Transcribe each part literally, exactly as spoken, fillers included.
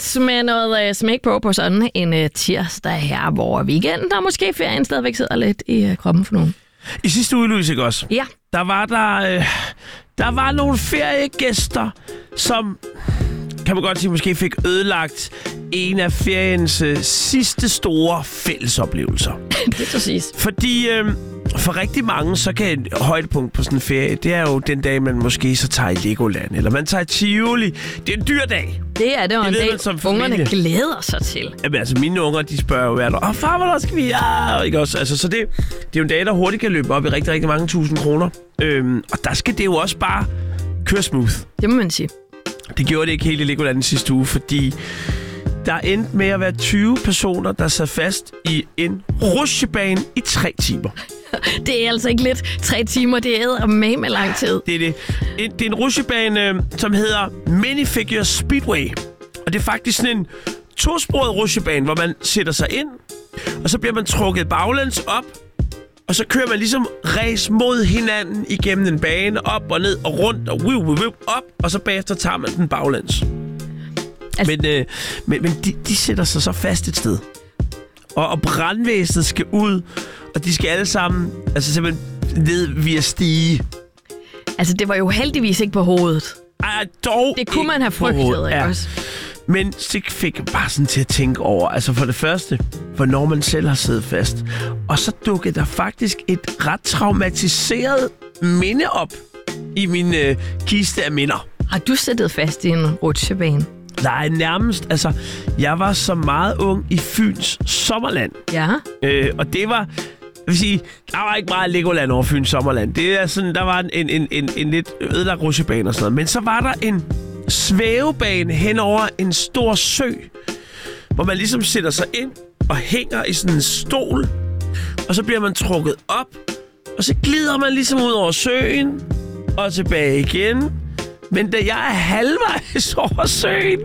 Yes, med noget uh, smæk på på sådan en uh, tirsdag her, hvor weekenden, der måske ferien stadigvæk sidder lidt i uh, kroppen for nogen. I sidste uge, Louise, ikke også? Ja. Der var der, øh, der var nogle feriegæster, som, kan man godt sige, måske fik ødelagt en af feriens øh, sidste store fællesoplevelser. Det er præcis. Fordi øh, for rigtig mange, så kan et højdepunkt på sådan en ferie, det er jo den dag, man måske så tager i Legoland, eller man tager i Tivoli. Det er en dyr dag. Det er det jo en dag, ungerne glæder sig til. Jamen altså, mine unger, de spørger jo hvert år, åh far, hvornår skal vi? Ja, ikke også? Altså, så det, det er jo en dag, der hurtigt kan løbe op i rigtig, rigtig mange tusind kroner. Øhm, og der skal det jo også bare køre smooth. Det må man sige. Det gjorde det ikke helt i Legoland den sidste uge, fordi der endte med at være tyve personer, der sad fast i en rutsjebane i tre timer. Det er altså ikke lidt. Tre timer, det er med med lang tid. Det er det. Det er en rutsjebane, som hedder Minifigure Speedway. Og det er faktisk sådan en tosporet rutsjebane, hvor man sætter sig ind, og så bliver man trukket baglæns op, og så kører man ligesom race mod hinanden igennem en bane, op og ned og rundt, og wiv, wiv, wiv, op, og så bagefter tager man den baglæns. Altså... Men, øh, men, men de, de sætter sig så fast et sted. Og, og brandvæsenet skal ud, og de skal alle sammen altså simpelthen ned via stige. Altså, det var jo heldigvis ikke på hovedet. Ej, dog det kunne man have frygtet, ikke ja. også? Men så fik jeg bare sådan til at tænke over, altså for det første, hvornår man selv har siddet fast. Og så dukkede der faktisk et ret traumatiseret minde op i min øh, kiste af minder. Har du siddet fast i en rutsjebane? Nej, nærmest. Altså, jeg var så meget ung i Fyns Sommerland. Ja. Øh, og det var... Jeg vil sige, der var ikke meget Legoland over Fyns Sommerland. Det er sådan, der var en, en, en, en lidt ødelagt rutsjebane og sådan noget. Men så var der en svævebane hen over en stor sø, hvor man ligesom sætter sig ind og hænger i sådan en stol, og så bliver man trukket op, og så glider man ligesom ud over søen og tilbage igen. Men da jeg er halvvejs over søen,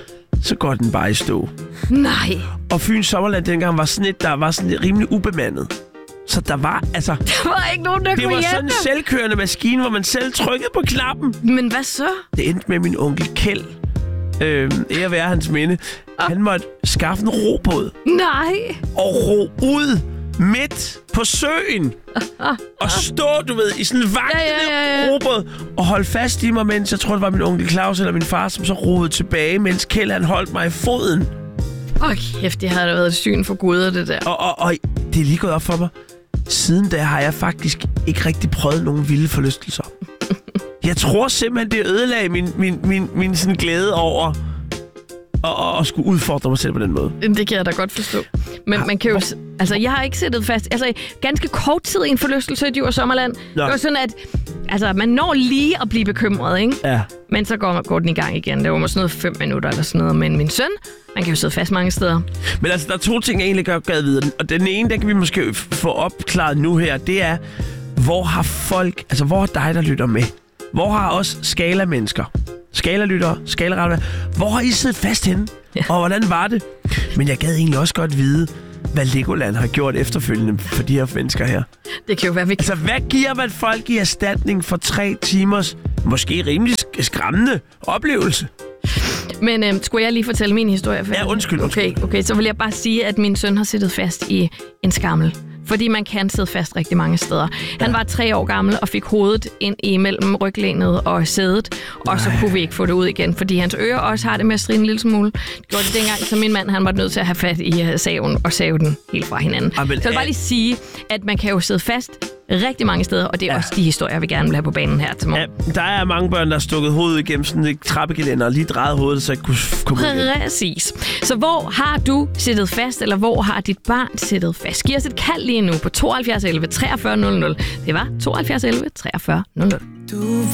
så går den bare i stå. Nej. Og Fyns Sommerland dengang var sådan et, der var sådan et rimelig ubemandet. Så der var, altså... Der var ikke nogen, der kunne hjælpe. Det var sådan en selvkørende maskine, hvor man selv trykkede på knappen. Men hvad så? Det endte med min onkel Kjeld. Øh, ære være hans minde. Oh. Han måtte skaffe en robåd. Nej. Og ro ud midt på søen. Oh. Og stå, du ved, i sådan en vaklende ja, ja, ja, ja. robåd. Og holde fast i mig, mens jeg tror, det var min onkel Claus eller min far, som så roede tilbage, mens Kjeld han holdt mig i foden. Åh, oh, kæft, det havde da været et syn for guder, det der. Og, og, og det er lige gået op for mig. Siden da har jeg faktisk ikke rigtig prøvet nogen vilde forlystelser. Jeg tror simpelthen, det ødelagde min, min, min, min sådan glæde over at, at, at skulle udfordre mig selv på den måde. Det kan jeg da godt forstå. Men ja, man kan jo... Hvor... Altså, jeg har ikke siddet fast... Altså, ganske kort tid i en forlystelse i Djurs Sommerland. Nå. Det var sådan, at... Altså, man når lige at blive bekymret, ikke? Ja. Men så går, går den i gang igen. Det var måske noget fem minutter eller sådan noget. Men min søn, man kan jo sidde fast mange steder. Men altså, der er to ting, jeg egentlig gør gad videre. Og den ene, der kan vi måske få opklaret nu her, det er, hvor har folk... Altså, hvor er dig, der lytter med? Hvor har også skala-mennesker? Skala-lyttere, skala hvor har I siddet fast henne? Ja. Og hvordan var det? Men jeg gad egentlig også godt vide, hvad Legoland har gjort efterfølgende for de her mennesker her. Det kan jo være, vi kan... Altså, hvad giver man folk i erstatning for tre timers, måske rimelig skræmmende oplevelse? Men øhm, skulle jeg lige fortælle min historie? Ja, undskyld, undskyld. Okay, okay, så vil jeg bare sige, at min søn har siddet fast i en skammel. Fordi man kan sidde fast rigtig mange steder. Han ja. var tre år gammel og fik hovedet ind imellem ryglænet og sædet. Og så kunne vi ikke få det ud igen, fordi hans ører også har det med at stride en lille smule. Det gjorde det dengang, så min mand han var nødt til at have fat i saven og save den helt fra hinanden. Ja, men, så jeg vil bare lige sige, at man kan jo sidde fast rigtig mange steder, og det er ja. også de historier, vi gerne vil have på banen her til morgen. Ja, der er mange børn, der har stukket hovedet igennem sådan et trappegelænder og lige drejet hovedet, så ikke kunne komme ud. Præcis. Så hvor har du siddet fast, eller hvor har dit barn siddet fast? Giv os et kald lige nu på tooghalvfjerds elleve treogfyrre nul nul. Det var tooghalvfjerds elleve treogfyrre nul nul.